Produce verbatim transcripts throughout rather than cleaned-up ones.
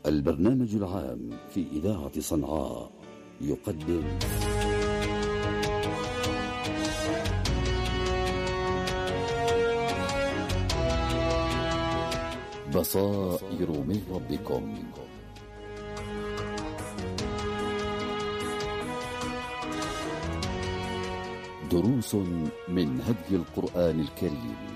البرنامج العام في إذاعة صنعاء يقدم بصائر من ربكم. دروس من هدي القرآن الكريم.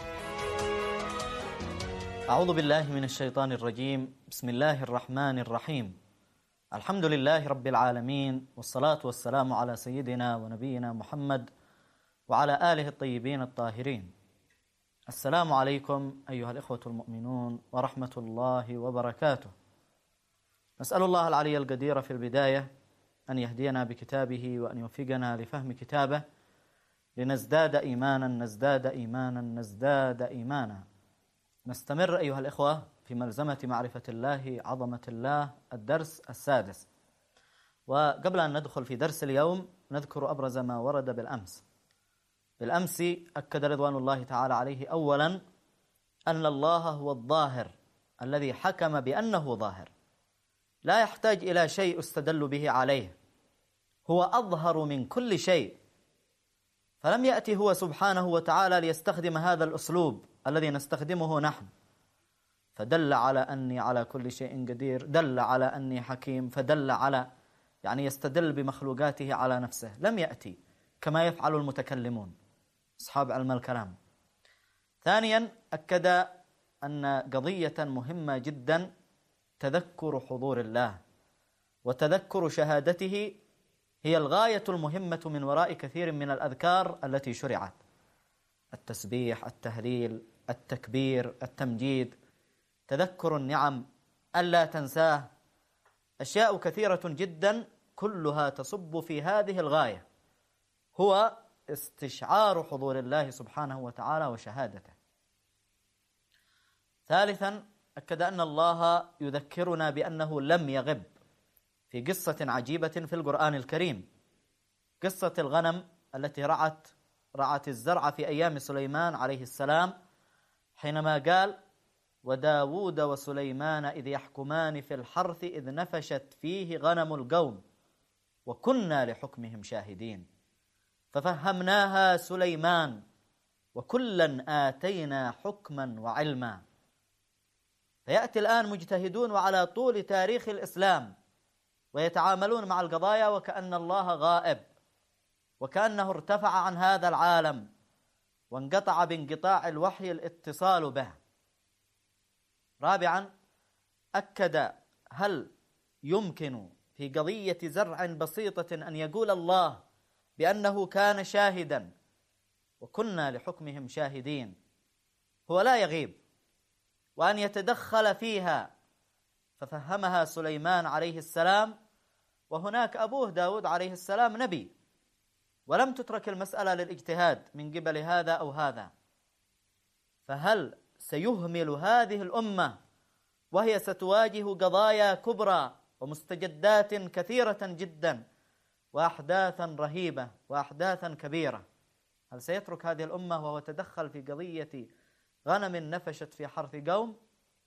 أعوذ بالله من الشيطان الرجيم. بسم الله الرحمن الرحيم. الحمد لله رب العالمين، والصلاة والسلام على سيدنا ونبينا محمد وعلى آله الطيبين الطاهرين. السلام عليكم أيها الإخوة المؤمنون ورحمة الله وبركاته. نسأل الله العلي القدير في البداية أن يهدينا بكتابه وأن يوفقنا لفهم كتابه لنزداد إيمانا نزداد إيمانا نزداد إيمانا. نستمر أيها الإخوة في ملزمة معرفة الله عظمة الله، الدرس السادس. وقبل أن ندخل في درس اليوم نذكر أبرز ما ورد بالأمس. بالأمس أكد رضوان الله تعالى عليه أولا أن الله هو الظاهر الذي حكم بأنه ظاهر، لا يحتاج إلى شيء استدل به عليه، هو أظهر من كل شيء. فلم يأتي هو سبحانه وتعالى ليستخدم هذا الأسلوب الذي نستخدمه نحن، فدل على أني على كل شيء قدير، دل على أني حكيم، فدل على يعني يستدل بمخلوقاته على نفسه. لم يأتي كما يفعل المتكلمون أصحاب علم الكلام. ثانيا أكد أن قضية مهمة جدا تذكر حضور الله وتذكر شهادته هي الغاية المهمة من وراء كثير من الأذكار التي شرعت: التسبيح، التهليل، التكبير، التمجيد، تذكر النعم، ألا تنساه. أشياء كثيرة جدا كلها تصب في هذه الغاية، هو استشعار حضور الله سبحانه وتعالى وشهادته. ثالثا أكد أن الله يذكرنا بأنه لم يغب في قصة عجيبة في القرآن الكريم، قصة الغنم التي رعت رعت الزرع في أيام سليمان عليه السلام، حينما قال: وداود وسليمان إذ يحكمان في الحرث إذ نفشت فيه غنم القوم وكنا لحكمهم شاهدين ففهمناها سليمان وكلا آتينا حكما وعلما. فيأتي الآن مجتهدون وعلى طول تاريخ الإسلام ويتعاملون مع القضايا وكأن الله غائب، وكأنه ارتفع عن هذا العالم وانقطع بانقطاع الوحي الاتصال به. رابعا أكد: هل يمكن في قضية زرع بسيطة أن يقول الله بأنه كان شاهدا وكنا لحكمهم شاهدين؟ هو لا يغيب، وأن يتدخل فيها ففهمها سليمان عليه السلام، وهناك أبوه داود عليه السلام نبي، ولم تترك المسألة للاجتهاد من قبل هذا أو هذا. فهل سيهمل هذه الأمة وهي ستواجه قضايا كبرى ومستجدات كثيرة جدا وأحداثا رهيبة وأحداثا كبيرة، هل سيترك هذه الأمة وهو تدخل في قضية غنم نفشت في حرث قوم؟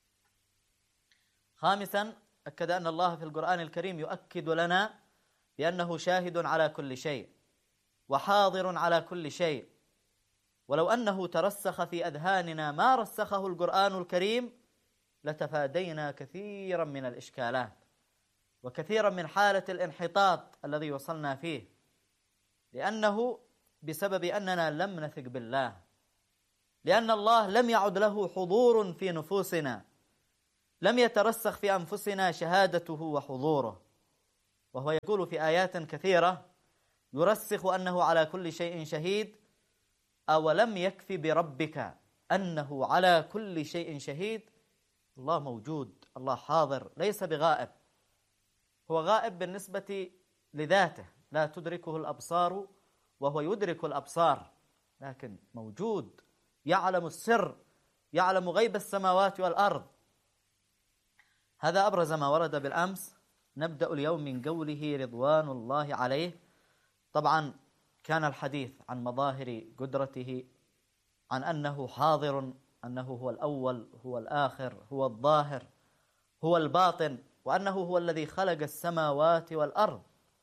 خامسا أكد أن الله في القرآن الكريم يؤكد لنا بأنه شاهد على كل شيء وحاضر على كل شيء، ولو أنه ترسخ في أذهاننا ما رسخه القرآن الكريم لتفادينا كثيرا من الإشكالات وكثيرا من حالة الانحطاط الذي وصلنا فيه، لأنه بسبب أننا لم نثق بالله، لأن الله لم يعد له حضور في نفوسنا، لم يترسخ في أنفسنا شهادته وحضوره. وهو يقول في آيات كثيرة يرسخ أنه على كل شيء شهيد: أولم يكفي بربك أنه على كل شيء شهيد. الله موجود، الله حاضر، ليس بغائب. هو غائب بالنسبة لذاته، لا تدركه الأبصار وهو يدرك الأبصار، لكن موجود، يعلم السر، يعلم غيب السماوات والأرض. هذا أبرز ما ورد بالأمس. نبدأ اليوم من قوله رضوان الله عليه. طبعا كان الحديث عن مظاهر قدرته، عن أنه حاضر، أنه هو الأول هو الآخر هو الظاهر هو الباطن، وأنه هو الذي خلق السماوات والأرض.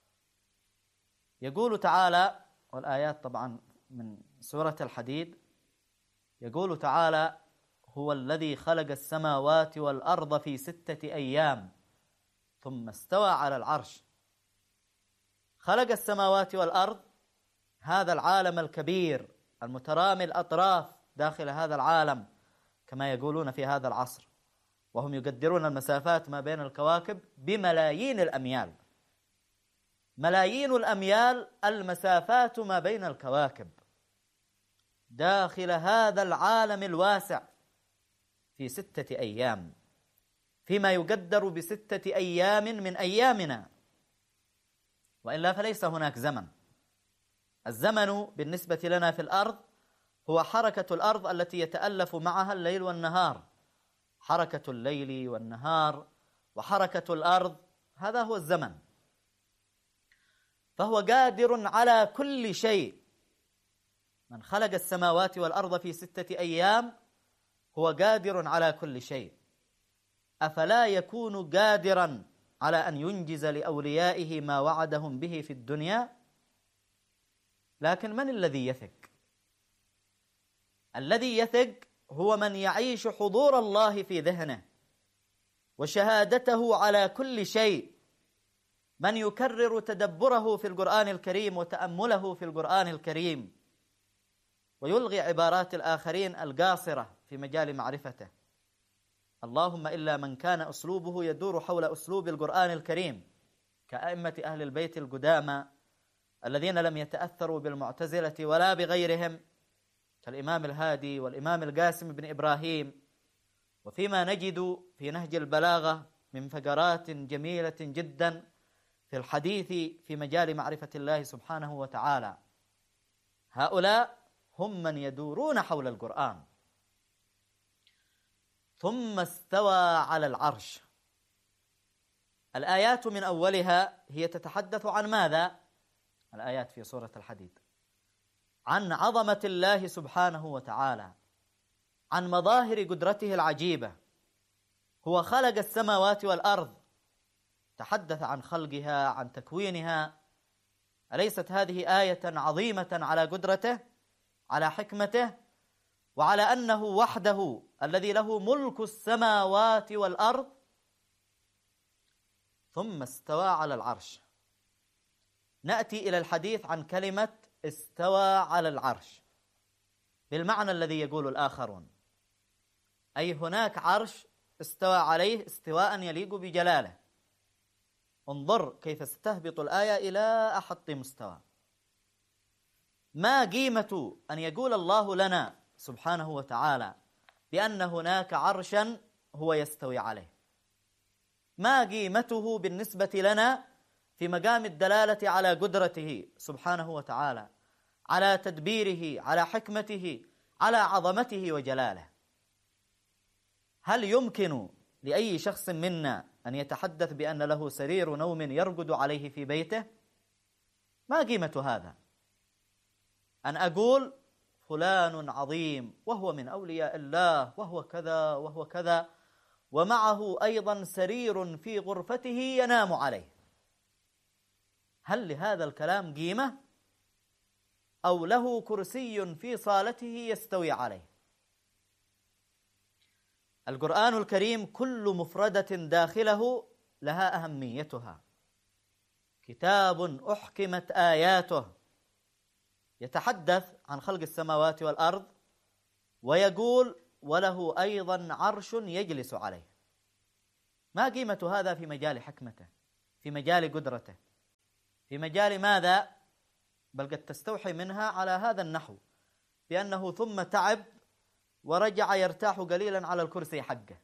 يقول تعالى، والآيات طبعا من سورة الحديد، يقول تعالى: هو الذي خلق السماوات والأرض في ستة أيام ثم استوى على العرش. خلق السماوات والأرض، هذا العالم الكبير المترامي الأطراف داخل هذا العالم كما يقولون في هذا العصر، وهم يقدرون المسافات ما بين الكواكب بملايين الأميال. ملايين الأميال المسافات ما بين الكواكب داخل هذا العالم الواسع في ستة أيام، فيما يقدر بستة أيام من أيامنا، وإلا فليس هناك زمن. الزمن بالنسبة لنا في الأرض هو حركة الأرض التي يتألف معها الليل والنهار، حركة الليل والنهار وحركة الأرض، هذا هو الزمن. فهو قادر على كل شيء. من خلق السماوات والأرض في ستة أيام هو قادر على كل شيء. أفلا يكون قادرا على أن ينجز لأوليائه ما وعدهم به في الدنيا؟ لكن من الذي يثق؟ الذي يثق هو من يعيش حضور الله في ذهنه وشهادته على كل شيء، من يكرر تدبره في القرآن الكريم وتأمله في القرآن الكريم، ويلغي عبارات الآخرين القاصرة في مجال معرفته. اللهم إلا من كان أسلوبه يدور حول أسلوب القرآن الكريم، كأئمة أهل البيت القدامى الذين لم يتأثروا بالمعتزلة ولا بغيرهم، كالإمام الهادي والإمام القاسم بن إبراهيم، وفيما نجد في نهج البلاغة من فقرات جميلة جدا في الحديث في مجال معرفة الله سبحانه وتعالى. هؤلاء هم من يدورون حول القرآن. ثم استوى على العرش. الآيات من أولها هي تتحدث عن ماذا؟ الآيات في سورة الحديد عن عظمة الله سبحانه وتعالى، عن مظاهر قدرته العجيبة. هو خلق السماوات والأرض، تحدث عن خلقها، عن تكوينها. أليست هذه آية عظيمة على قدرته، على حكمته، وعلى أنه وحده الذي له ملك السماوات والأرض؟ ثم استوى على العرش. نأتي إلى الحديث عن كلمة استوى على العرش بالمعنى الذي يقول الآخرون، أي هناك عرش استوى عليه استواء يليق بجلاله. انظر كيف ستهبط الآية إلى أحط مستوى. ما قيمة أن يقول الله لنا سبحانه وتعالى بأن هناك عرشا هو يستوي عليه؟ ما قيمته بالنسبة لنا في مقام الدلالة على قدرته سبحانه وتعالى، على تدبيره، على حكمته، على عظمته وجلاله؟ هل يمكن لأي شخص منا أن يتحدث بأن له سرير نوم يرقد عليه في بيته؟ ما قيمة هذا؟ أن أقول فلان عظيم وهو من أولياء الله وهو كذا وهو كذا، ومعه أيضا سرير في غرفته ينام عليه. هل لهذا الكلام قيمة؟ أو له كرسي في صالته يستوي عليه؟ القرآن الكريم كل مفردة داخله لها أهميتها. كتاب أحكمت آياته، يتحدث عن خلق السماوات والأرض ويقول وله أيضا عرش يجلس عليه. ما قيمة هذا في مجال حكمته، في مجال قدرته، في مجال ماذا؟ بل قد تستوحي منها على هذا النحو بأنه ثم تعب ورجع يرتاح قليلا على الكرسي حقه.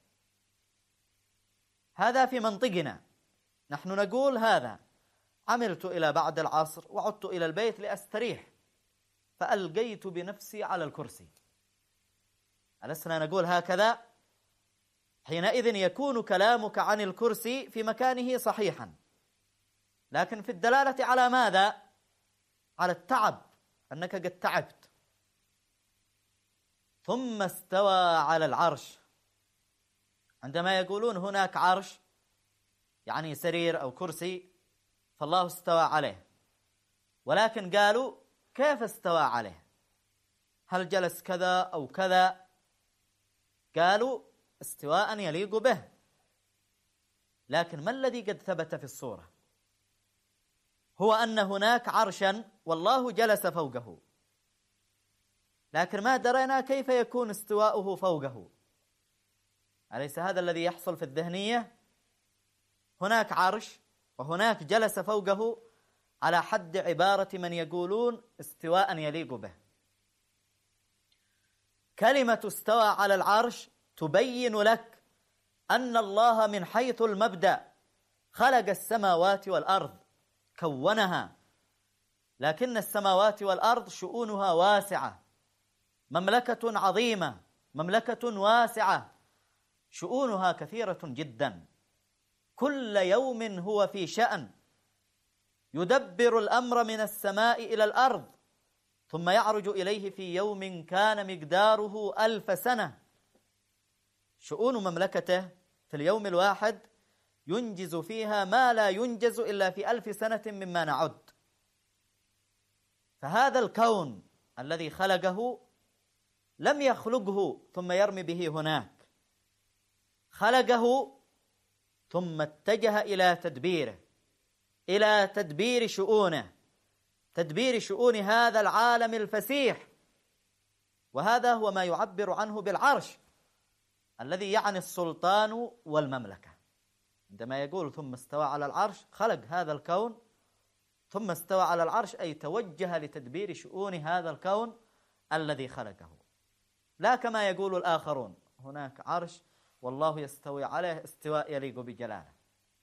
هذا في منطقنا. نحن نقول هذا عملت إلى بعد العصر وعدت إلى البيت لأستريح فألقيت بنفسي على الكرسي. ألسنا نقول هكذا؟ حينئذ يكون كلامك عن الكرسي في مكانه صحيحا، لكن في الدلالة على ماذا؟ على التعب، أنك قد تعبت. ثم استوى على العرش. عندما يقولون هناك عرش يعني سرير أو كرسي فالله استوى عليه، ولكن قالوا كيف استوى عليه؟ هل جلس كذا أو كذا؟ قالوا استواء يليق به، لكن ما الذي قد ثبت في الصورة؟ هو أن هناك عرشا والله جلس فوقه، لكن ما درينا كيف يكون استواؤه فوقه. أليس هذا الذي يحصل في الذهنية؟ هناك عرش وهناك جلس فوقه، على حد عبارة من يقولون استواء يليق به. كلمة استوى على العرش تبين لك أن الله من حيث المبدأ خلق السماوات والأرض، كونها، لكن السماوات والأرض شؤونها واسعة، مملكة عظيمة، مملكة واسعة، شؤونها كثيرة جدا، كل يوم هو في شأن، يدبر الأمر من السماء إلى الأرض، ثم يعرج إليه في يوم كان مقداره ألف سنة. شؤون مملكته في اليوم الواحد ينجز فيها ما لا ينجز إلا في ألف سنة مما نعد. فهذا الكون الذي خلقه لم يخلقه ثم يرمي به هناك، خلقه ثم اتجه إلى تدبيره، إلى تدبير شؤونه، تدبير شؤون هذا العالم الفسيح. وهذا هو ما يعبر عنه بالعرش، الذي يعني السلطان والمملكة. عندما يقول ثم استوى على العرش، خلق هذا الكون ثم استوى على العرش، أي توجه لتدبير شؤون هذا الكون الذي خلقه، لا كما يقول الآخرون هناك عرش والله يستوي عليه استواء يليق بجلاله.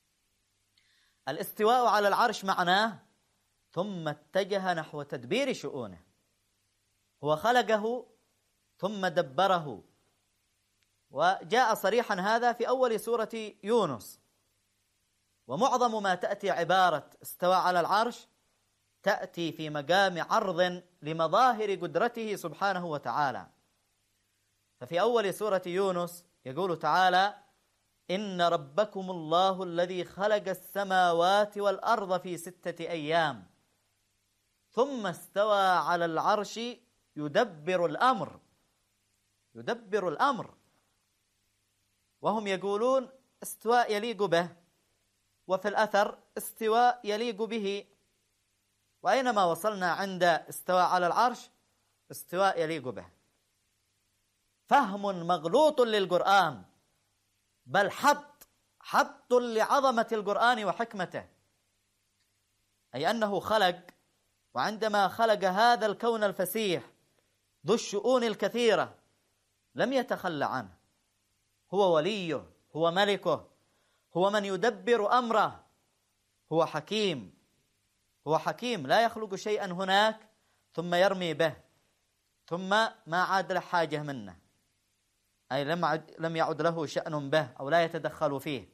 الاستواء على العرش معناه ثم اتجه نحو تدبير شؤونه، هو خلقه ثم دبره. وجاء صريحا هذا في أول سورة يونس، ومعظم ما تأتي عبارة استوى على العرش تأتي في مقام عرض لمظاهر قدرته سبحانه وتعالى. ففي أول سورة يونس يقول تعالى: إن ربكم الله الذي خلق السماوات والأرض في ستة أيام ثم استوى على العرش يدبر الأمر، يدبر الأمر. وهم يقولون استواء يليق به، وفي الأثر استواء يليق به، وأينما وصلنا عند استواء على العرش استواء يليق به. فهم مغلوط للقرآن، بل حط حط لعظمة القرآن وحكمته، أي أنه خلق، وعندما خلق هذا الكون الفسيح ذو الشؤون الكثيرة لم يتخلى عنه، هو وليه، هو ملكه، هو من يدبر أمره، هو حكيم، هو حكيم لا يخلق شيئا هناك ثم يرمي به ثم ما عاد له حاجة منه، أي لم يعد له شأن به أو لا يتدخل فيه،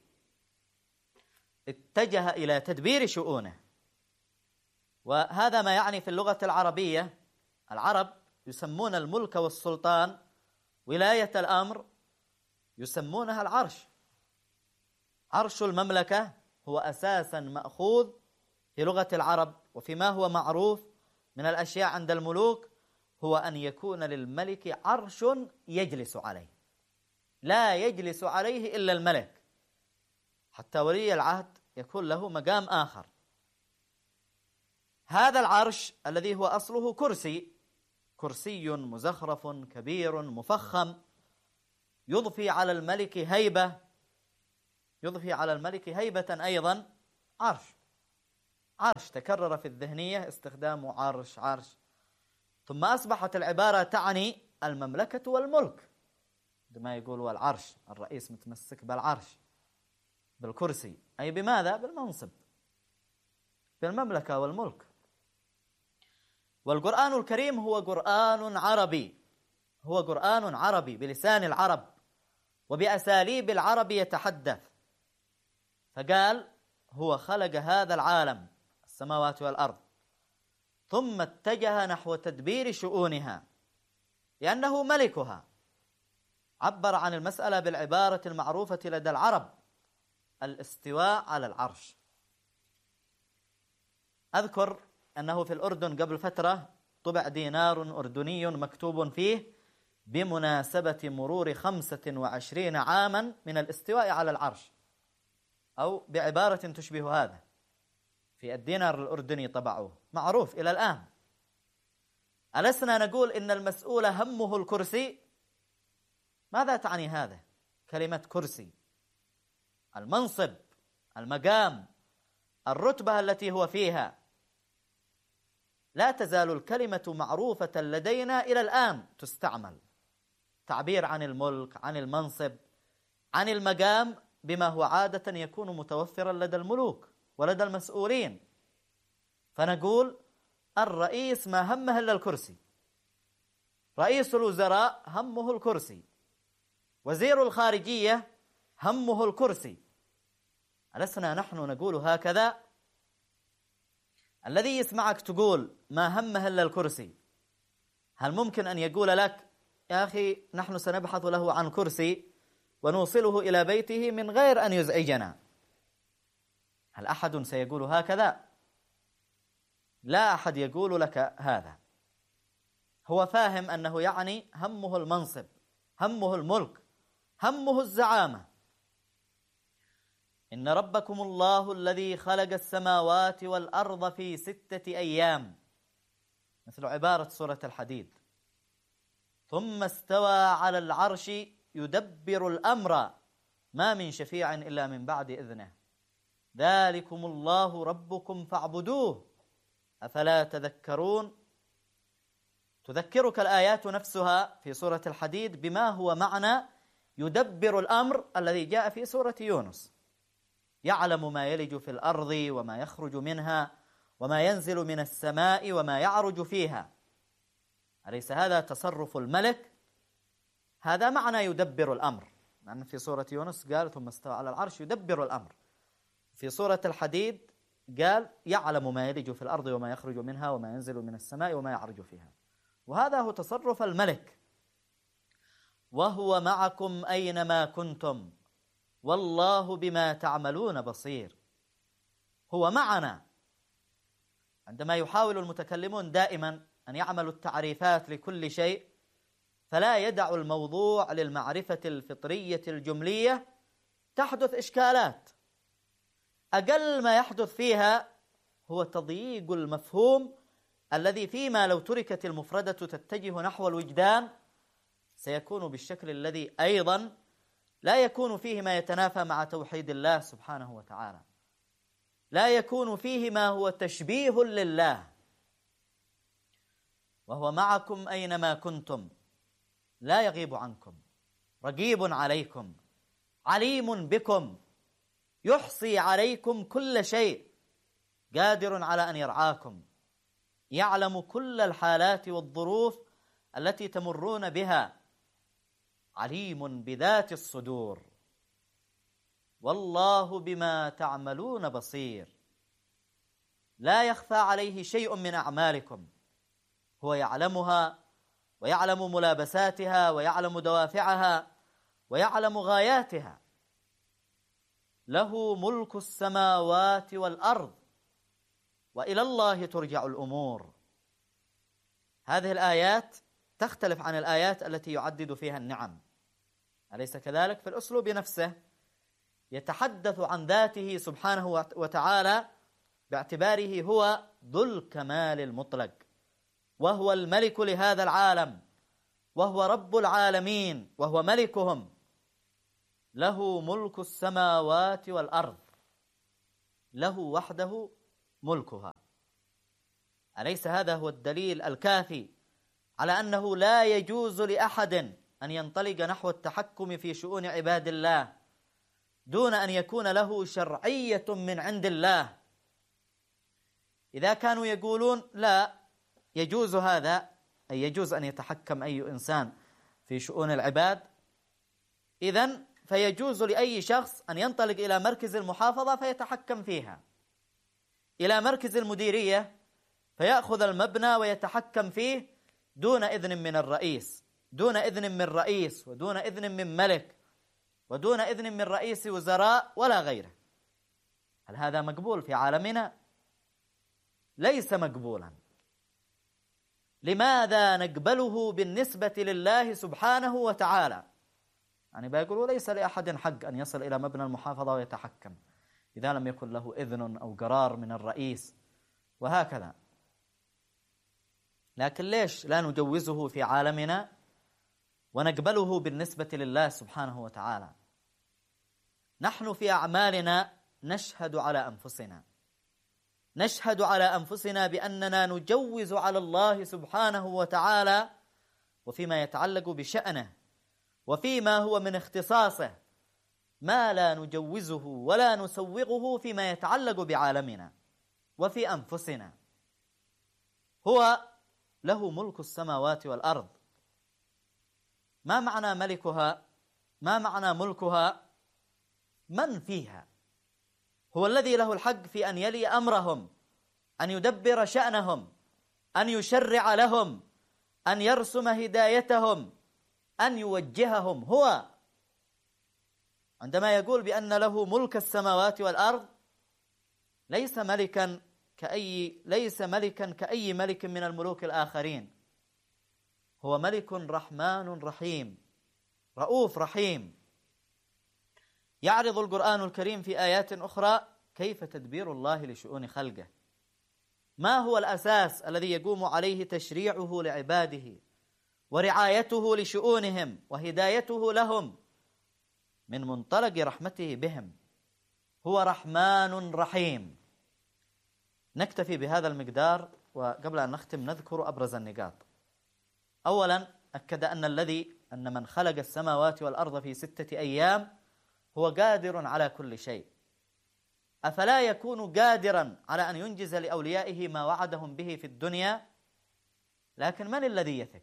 اتجه إلى تدبير شؤونه. وهذا ما يعني في اللغة العربية، العرب يسمون الملك والسلطان ولاية الأمر يسمونها العرش. عرش المملكة هو أساسا مأخوذ في لغة العرب، وفيما هو معروف من الأشياء عند الملوك هو أن يكون للملك عرش يجلس عليه، لا يجلس عليه إلا الملك، حتى ولي العهد يكون له مقام آخر. هذا العرش الذي هو أصله كرسي، كرسي مزخرف كبير مفخم، يضفي على الملك هيبة، يضفي على الملك هيبة أيضا عرش. عرش تكرر في الذهنية استخدام عرش عرش، ثم أصبحت العبارة تعني المملكة والملك، عندما يقول العرش الرئيس متمسك بالعرش بالكرسي، أي بماذا؟ بالمنصب، بالمملكة والملك. والقرآن الكريم هو قرآن عربي، هو قرآن عربي بلسان العرب وبأساليب العرب يتحدث. فقال هو خلق هذا العالم السماوات والأرض ثم اتجه نحو تدبير شؤونها، لأنه ملكها، عبر عن المسألة بالعبارة المعروفة لدى العرب: الاستواء على العرش. أذكر أنه في الأردن قبل فترة طبع دينار أردني مكتوب فيه بمناسبة مرور خمسة وعشرين عاما من الاستواء على العرش، أو بعبارة تشبه هذا، في الدينار الأردني طبعوه، معروف إلى الآن. ألسنا نقول إن المسؤول همه الكرسي؟ ماذا تعني هذا؟ كلمة كرسي، المنصب، المقام، الرتبة التي هو فيها. لا تزال الكلمة معروفة لدينا إلى الآن تستعمل، تعبير عن الملك، عن المنصب، عن المقام، بما هو عادة يكون متوفرا لدى الملوك ولدى المسؤولين. فنقول الرئيس ما همه إلا الكرسي، رئيس الوزراء همه الكرسي، وزير الخارجية همه الكرسي. ألسنا نحن نقول هكذا؟ الذي يسمعك تقول ما همه إلا الكرسي، هل ممكن أن يقول لك يا أخي نحن سنبحث له عن كرسي ونوصله إلى بيته من غير أن يزعجنا؟ هل أحد سيقول هكذا؟ لا أحد يقول لك هذا. هو فاهم أنه يعني همه المنصب، همه الملك، همه الزعامة. إن ربكم الله الذي خلق السماوات والأرض في ستة أيام، مثل عبارة سورة الحديد، ثم استوى على العرش يدبر الأمر ما من شفيع إلا من بعد إذنه، ذلكم الله ربكم فاعبدوه أفلا تذكرون. تذكرك الآيات نفسها في سورة الحديد بما هو معنى يدبر الأمر الذي جاء في سورة يونس: يعلم ما يلج في الأرض وما يخرج منها وما ينزل من السماء وما يعرج فيها. أليس هذا تصرف الملك؟ هذا معنى يدبر الأمر. لأن في سورة يونس قال ثم استوى على العرش يدبر الأمر، في سورة الحديد قال يعلم ما يلج في الأرض وما يخرج منها وما ينزل من السماء وما يعرج فيها. وهذا هو تصرف الملك. وهو معكم أينما كنتم والله بما تعملون بصير. هو معنا. عندما يحاول المتكلمون دائما أن يعملوا التعريفات لكل شيء فلا يدع الموضوع للمعرفة الفطرية الجملية، تحدث إشكالات. أقل ما يحدث فيها هو تضييق المفهوم الذي فيما لو تركت المفردة تتجه نحو الوجدان سيكون بالشكل الذي أيضا لا يكون فيه ما يتنافى مع توحيد الله سبحانه وتعالى، لا يكون فيه ما هو تشبيه لله. وهو معكم أينما كنتم لا يغيب عنكم، رقيب عليكم، عليم بكم، يحصي عليكم كل شيء، قادر على أن يرعاكم، يعلم كل الحالات والظروف التي تمرون بها، عليم بذات الصدور. والله بما تعملون بصير. لا يخفى عليه شيء من أعمالكم، هو يعلمها ويعلم ملابساتها ويعلم دوافعها ويعلم غاياتها. له ملك السماوات والأرض وإلى الله ترجع الأمور. هذه الآيات تختلف عن الآيات التي يعدد فيها النعم، أليس كذلك؟ في الأسلوب نفسه يتحدث عن ذاته سبحانه وتعالى باعتباره هو ذو الكمال المطلق، وهو الملك لهذا العالم، وهو رب العالمين، وهو ملكهم. له ملك السماوات والأرض، له وحده ملكها. أليس هذا هو الدليل الكافي على أنه لا يجوز لأحد أن ينطلق نحو التحكم في شؤون عباد الله دون أن يكون له شرعية من عند الله؟ إذا كانوا يقولون لا يجوز هذا، أي يجوز أن يتحكم أي إنسان في شؤون العباد، إذن فيجوز لأي شخص أن ينطلق إلى مركز المحافظة فيتحكم فيها، إلى مركز المديرية فيأخذ المبنى ويتحكم فيه دون إذن من الرئيس، دون إذن من رئيس ودون إذن من ملك ودون إذن من رئيس وزراء ولا غيره. هل هذا مقبول في عالمنا؟ ليس مقبولا. لماذا نقبله بالنسبة لله سبحانه وتعالى؟ يعني بيقولوا ليس لأحد حق أن يصل إلى مبنى المحافظة ويتحكم إذا لم يكن له إذن أو قرار من الرئيس وهكذا. لكن ليش لا نجوزه في عالمنا ونقبله بالنسبة لله سبحانه وتعالى؟ نحن في أعمالنا نشهد على أنفسنا نشهد على أنفسنا بأننا نجوز على الله سبحانه وتعالى وفيما يتعلق بشأنه وفيما هو من اختصاصه ما لا نجوزه ولا نسوغه فيما يتعلق بعالمنا وفي أنفسنا. هو له ملك السماوات والأرض. ما معنى ملكها؟ ما معنى ملكها؟ من فيها؟ هو الذي له الحق في أن يلي أمرهم، أن يدبر شأنهم، أن يشرع لهم، أن يرسم هدايتهم، أن يوجههم. هو عندما يقول بأن له ملك السماوات والأرض ليس ملكا كأي ليس ملكا كأي ملك من الملوك الآخرين. هو ملك رحمن رحيم رؤوف رحيم. يعرض القرآن الكريم في آيات أخرى كيف تدبير الله لشؤون خلقه، ما هو الأساس الذي يقوم عليه تشريعه لعباده ورعايته لشؤونهم وهدايته لهم من منطلق رحمته بهم. هو رحمن رحيم. نكتفي بهذا المقدار، وقبل أن نختم نذكر أبرز النقاط. أولا، أكد أن الذي أن من خلق السماوات والأرض في ستة أيام هو قادر على كل شيء. أفلا يكون قادرا على أن ينجز لأوليائه ما وعدهم به في الدنيا؟ لكن من الذي يثق؟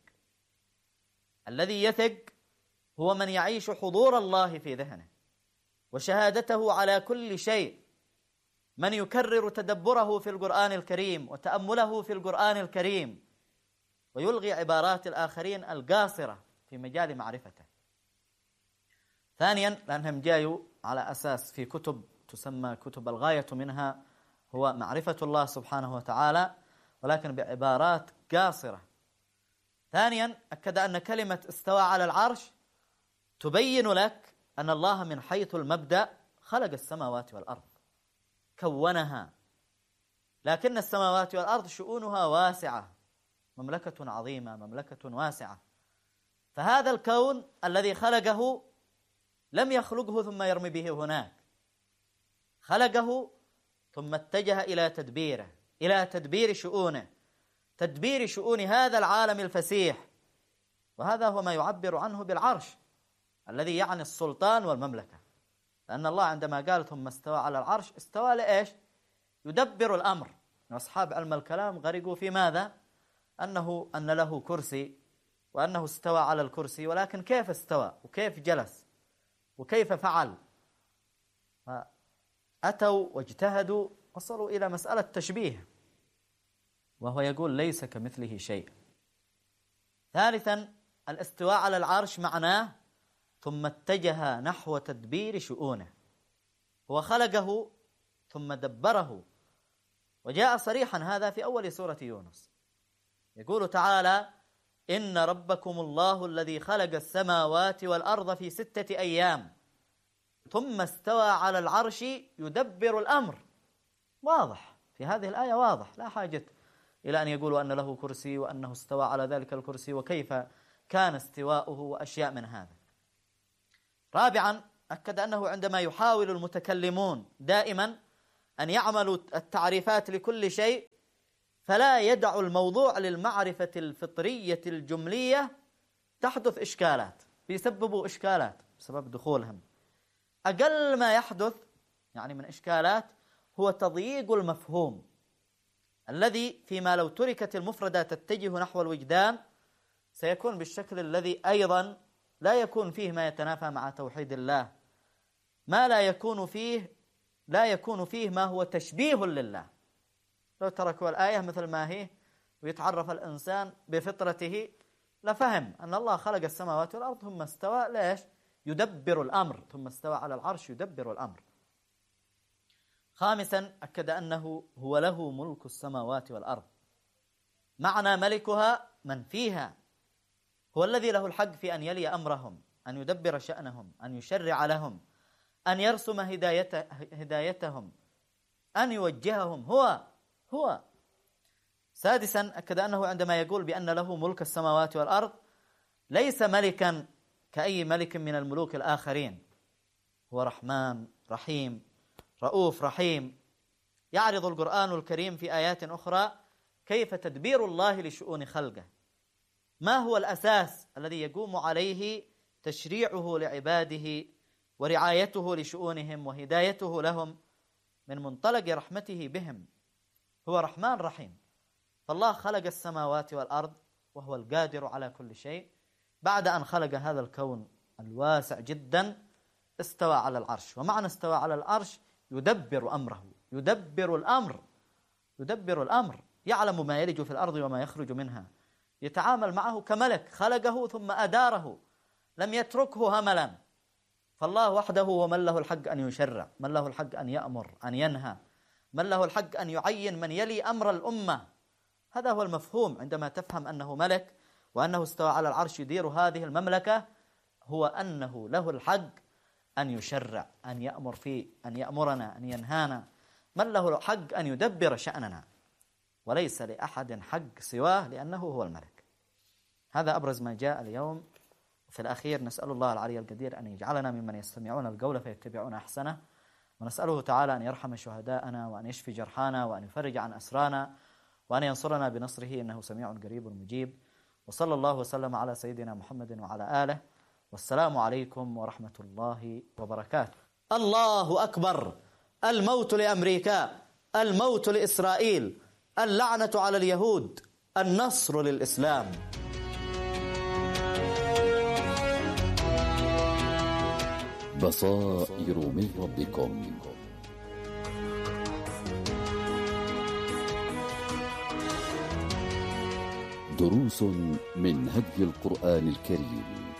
الذي يثق هو من يعيش حضور الله في ذهنه وشهادته على كل شيء، من يكرر تدبره في القرآن الكريم وتأمله في القرآن الكريم ويلغي عبارات الآخرين القاصرة في مجال معرفته. ثانيا، لأنهم جايوا على أساس في كتب تسمى كتب الغاية منها هو معرفة الله سبحانه وتعالى، ولكن بعبارات قاصرة. ثانيا، أكد أن كلمة استوى على العرش تبين لك أن الله من حيث المبدأ خلق السماوات والأرض، كونها، لكن السماوات والأرض شؤونها واسعة، مملكة عظيمة، مملكة واسعة. فهذا الكون الذي خلقه لم يخلقه ثم يرمي به هناك، خلقه ثم اتجه إلى تدبيره، إلى تدبير شؤونه، تدبير شؤون هذا العالم الفسيح. وهذا هو ما يعبر عنه بالعرش الذي يعني السلطان والمملكة، لأن الله عندما قال ثم استوى على العرش استوى لإيش؟ يدبر الأمر. أصحاب علم الكلام غرقوا في ماذا؟ أنه أن له كرسي وأنه استوى على الكرسي، ولكن كيف استوى وكيف جلس وكيف فعل؟ فأتوا واجتهدوا وصلوا إلى مسألة تشبيه، وهو يقول ليس كمثله شيء. ثالثا، الاستواء على العرش معناه ثم اتجه نحو تدبير شؤونه. هو خلقه ثم دبره، وجاء صريحا هذا في أول سورة يونس. يقول تعالى: إن ربكم الله الذي خلق السماوات والأرض في ستة أيام ثم استوى على العرش يدبر الأمر. واضح في هذه الآية، واضح، لا حاجة إلى أن يقولوا أن له كرسي وأنه استوى على ذلك الكرسي وكيف كان استواؤه وأشياء من هذا. رابعا، أكد أنه عندما يحاول المتكلمون دائما أن يعملوا التعريفات لكل شيء فلا يدع الموضوع للمعرفة الفطرية الجملية تحدث إشكالات، بيسببوا إشكالات بسبب دخولهم. أقل ما يحدث يعني من إشكالات هو تضييق المفهوم الذي فيما لو تركت المفردات تتجه نحو الوجدان سيكون بالشكل الذي أيضا لا يكون فيه ما يتنافى مع توحيد الله، ما لا يكون فيه لا يكون فيه ما هو تشبيه لله. لو تركوا الآية مثل ما هي ويتعرف الإنسان بفطرته لفهم أن الله خلق السماوات والأرض ثم استوى ليش؟ يدبر الأمر، ثم استوى على العرش يدبر الأمر. خامسا أكد أنه هو له ملك السماوات والأرض، معنى ملكها من فيها، هو الذي له الحق في أن يلي أمرهم، أن يدبر شأنهم، أن يشرع لهم، أن يرسم هدايته هدايتهم، أن يوجههم، هو هو سادسا أكد أنه عندما يقول بأن له ملك السماوات والأرض ليس ملكا كأي ملك من الملوك الآخرين، هو رحمن رحيم رؤوف رحيم. يعرض القرآن الكريم في آيات أخرى كيف تدبير الله لشؤون خلقه، ما هو الأساس الذي يقوم عليه تشريعه لعباده ورعايته لشؤونهم وهدايته لهم من منطلق رحمته بهم. هو رحمن رحيم. فالله خلق السماوات والأرض وهو القادر على كل شيء. بعد أن خلق هذا الكون الواسع جدا استوى على العرش، ومعنى استوى على العرش يدبر أمره، يدبر الأمر، يدبر الأمر، يعلم ما يلج في الأرض وما يخرج منها، يتعامل معه كملك خلقه ثم أداره، لم يتركه هملا. فالله وحده هو من له الحق أن يشرع، من له الحق أن يأمر أن ينهى، من له الحق أن يعين من يلي أمر الأمة. هذا هو المفهوم عندما تفهم أنه ملك وأنه استوى على العرش يدير هذه المملكة، هو أنه له الحق أن يشرع، أن يأمر فيه، أن يأمرنا، أن ينهانا، من له الحق أن يدبر شأننا، وليس لأحد حق سواه لأنه هو الملك. هذا أبرز ما جاء اليوم. في الأخير نسأل الله العلي القدير أن يجعلنا ممن يستمعون القول فيتبعون أحسنه، ونسأله تعالى أن يرحم شهداءنا وأن يشفي جرحانا وأن يفرج عن أسرانا وأن ينصرنا بنصره إنه سميع قريب مجيب. وصلى الله وسلم على سيدنا محمد وعلى آله، والسلام عليكم ورحمة الله وبركاته. الله أكبر. الموت لأمريكا، الموت لإسرائيل، اللعنة على اليهود، النصر للإسلام. بصائر من ربكم. دروس من هدي القرآن الكريم.